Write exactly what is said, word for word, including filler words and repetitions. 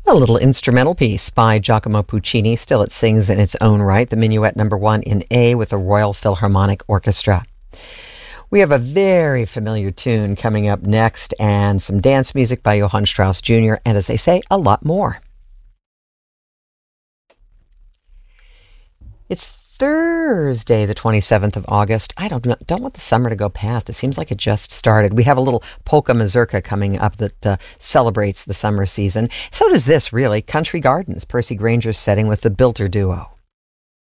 A little instrumental piece by Giacomo Puccini. Still, it sings in its own right. The Minuet number one in A with the Royal Philharmonic Orchestra. We have a very familiar tune coming up next and some dance music by Johann Strauss Junior And as they say, a lot more. It's Thursday, the twenty-seventh of August. I don't know, don't want the summer to go past. It seems like it just started. We have a little polka mazurka coming up that uh, celebrates the summer season. So does this, really. Country Gardens, Percy Granger's setting with the Bilter Duo.